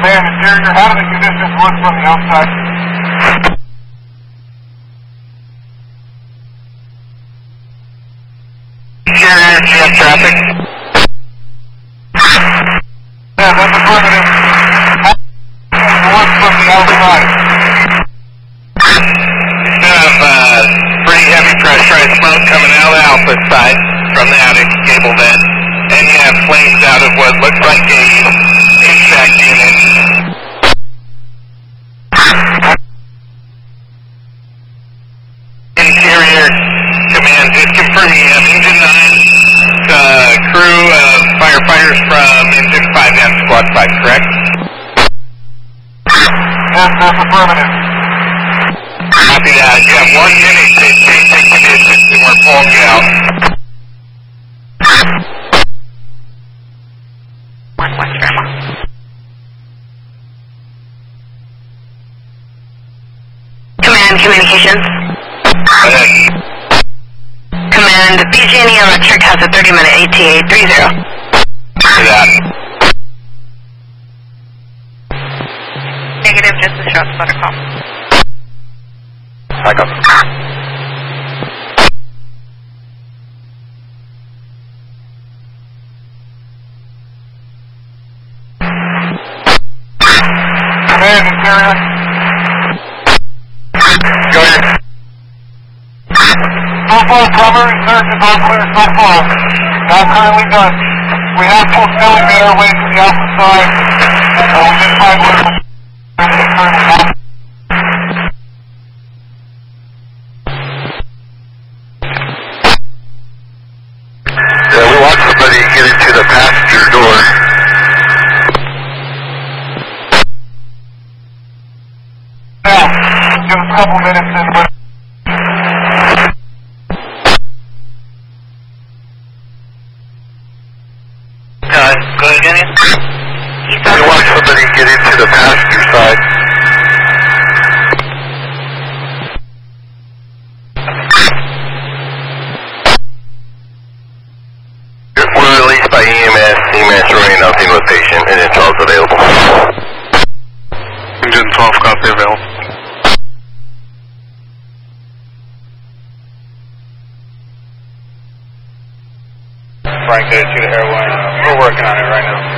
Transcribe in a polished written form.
Command interior, how do the conditions look from the outside? Interior, GM traffic. Yeah, that's affirmative. How do the look from the outside? You have pretty heavy pressurized smoke coming out of the outlet side from the attic gable vent. And you have flames out of what looks like a HVAC unit. Interior command, just confirming you have engine 9, crew of firefighters from engine 5 and squad 5, correct? Yes, that's affirmative. Copy that. You have 1 minute to change the conditions and we're pulling you out. Command communications. Command, PG&E Electric has a 30-minute ATA 30. Copy that. Negative, just a shot spotter call. Back up. Command interior. Go ahead. So far, primary search is all clear so far. All currently done. We have pulled Philly Manor away from the opposite side. We did find one of the We want somebody to get into the passenger door. Now, give us a couple minutes and we're... Go ahead again. We want somebody to get into the passenger side. We're released by EMS. EMS running nothing with patient and intel's available. Engine 12 copy available. Frank, 32 to Airline. We're working on it right now.